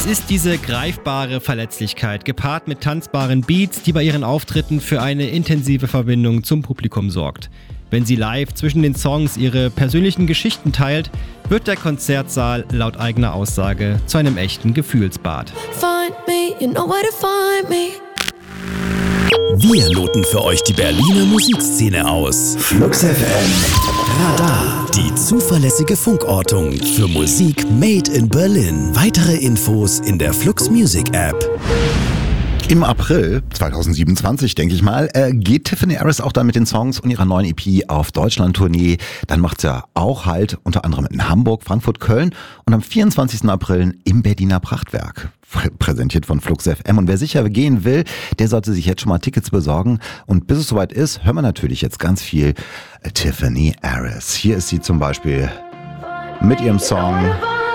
Es ist diese greifbare Verletzlichkeit, gepaart mit tanzbaren Beats, die bei ihren Auftritten für eine intensive Verbindung zum Publikum sorgt. Wenn sie live zwischen den Songs ihre persönlichen Geschichten teilt, wird der Konzertsaal laut eigener Aussage zu einem echten Gefühlsbad. Wir loten für euch die Berliner Musikszene aus. Flux FM Radar. Die zuverlässige Funkortung für Musik made in Berlin. Weitere Infos in der Flux Music App. Im April 2027, denke ich mal, geht Tiffany Harris auch dann mit den Songs und ihrer neuen EP auf Deutschland-Tournee. Dann macht sie ja auch Halt, unter anderem in Hamburg, Frankfurt, Köln und am 24. April im Berliner Prachtwerk. Präsentiert von Flux FM. Und wer sicher gehen will, der sollte sich jetzt schon mal Tickets besorgen. Und bis es soweit ist, hören wir natürlich jetzt ganz viel Tiffany Harris. Hier ist sie zum Beispiel mit ihrem Song